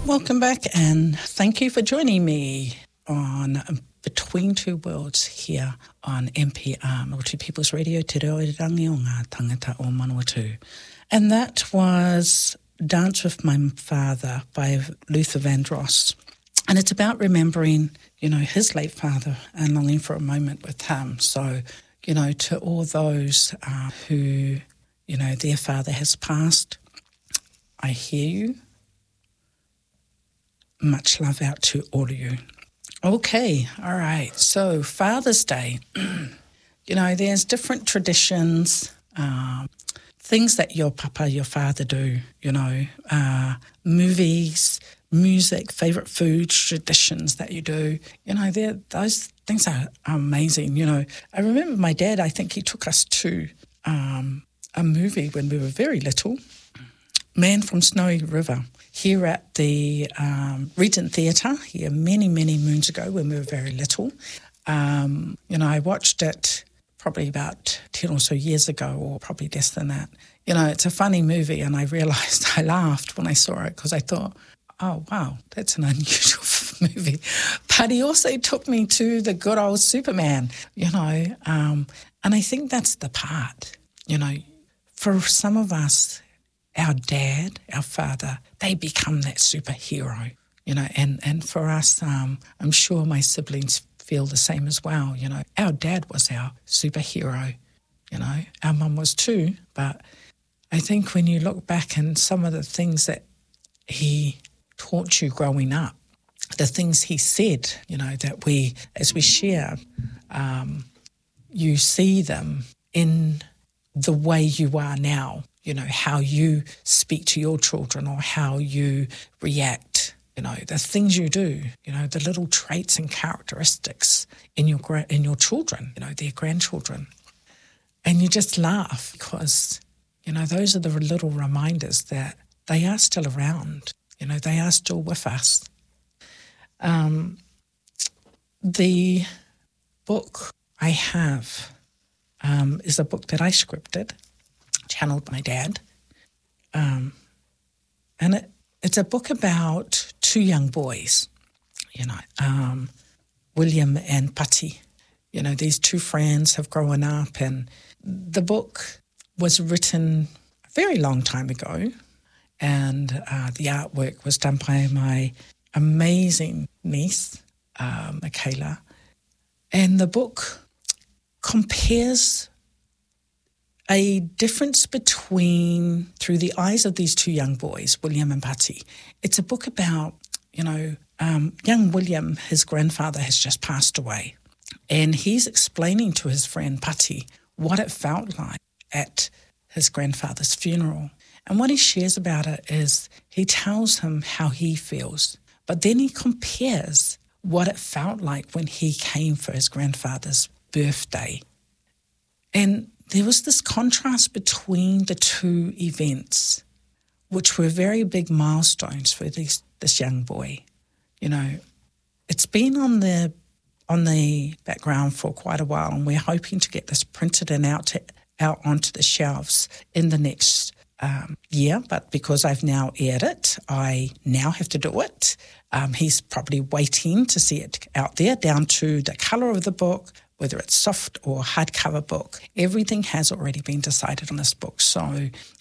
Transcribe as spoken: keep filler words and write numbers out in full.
Welcome back, and thank you for joining me on Between Two Worlds here on M P R, Maputo People's Radio, Te Reo Rangi o Ngā Tangata o Manawatu. And that was Dance with My Father by Luther Vandross. And it's about remembering, you know, his late father and longing for a moment with him. So, you know, to all those uh, who, you know, their father has passed, I hear you. Much love out to all of you. Okay, all right. So Father's Day, you know, there's different traditions, um, things that your papa, your father do, you know, uh, movies, music, favourite foods, traditions that you do. You know, those things are amazing, you know. I remember my dad, I think he took us to um, a movie when we were very little, Man from Snowy River, here at the um, Regent Theatre here many, many moons ago when we were very little. Um, you know, I watched it probably about ten or so years ago, or probably less than that. You know, it's a funny movie, and I realised I laughed when I saw it because I thought, oh, wow, that's an unusual movie. But he also took me to the good old Superman, you know, um, and I think that's the part, you know, for some of us, our dad, our father, they become that superhero, you know, and, and for us, um, I'm sure my siblings feel the same as well, you know. Our dad was our superhero, you know. Our mum was too, but I think when you look back and some of the things that he taught you growing up, the things he said, you know, that we, as we share, um, you see them in the way you are now. You know, how you speak to your children or how you react, you know, the things you do, you know, the little traits and characteristics in your gra- in your children, you know, their grandchildren. And you just laugh because, you know, those are the little reminders that they are still around, you know, they are still with us. Um, the book I have um, is a book that I scripted, channeled my dad. Um, and it, it's a book about two young boys, you know, um, William and Pati. You know, these two friends have grown up, and the book was written a very long time ago, and uh, the artwork was done by my amazing niece, uh, Michaela. And the book compares a difference between, through the eyes of these two young boys, William and Pati. It's a book about, you know, um, young William, his grandfather has just passed away, and he's explaining to his friend Pati what it felt like at his grandfather's funeral. And what he shares about it is he tells him how he feels, but then he compares what it felt like when he came for his grandfather's birthday. And there was this contrast between the two events, which were very big milestones for this, this young boy. You know, it's been on the on the background for quite a while, and we're hoping to get this printed and out to, out onto the shelves in the next um, year. But because I've now aired it, I now have to do it. Um, he's probably waiting to see it out there, down to the colour of the book, whether it's soft or hardcover book. Everything has already been decided on this book. So